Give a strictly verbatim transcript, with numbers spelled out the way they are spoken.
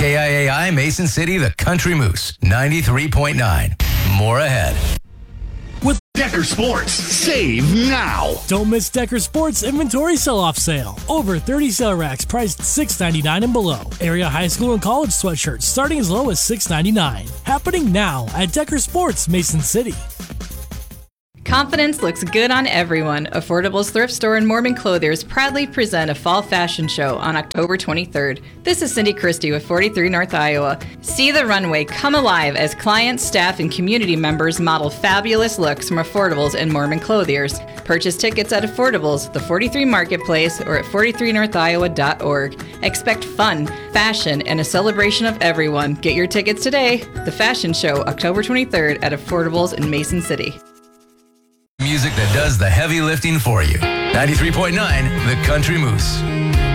K I A I, Mason City, the Country Moose, ninety-three point nine. More ahead. With Decker Sports, save now. Don't miss Decker Sports inventory sell-off sale. Over thirty sale racks priced six ninety-nine and below. Area high school and college sweatshirts starting as low as six ninety-nine. Happening now at Decker Sports, Mason City. Confidence looks good on everyone. Affordable's thrift store and Mormon Clothiers proudly present a fall fashion show on October twenty-third. This is Cindy Christie with forty-three North Iowa. See the runway come alive as clients, staff, and community members model fabulous looks from Affordables and Mormon Clothiers. Purchase tickets at Affordables, the forty-three Marketplace, or at forty-three north iowa dot org. Expect fun, fashion, and a celebration of everyone. Get your tickets today. The fashion show, October twenty-third at Affordables in Mason City. Music that does the heavy lifting for you. ninety-three point nine, The Country Moose.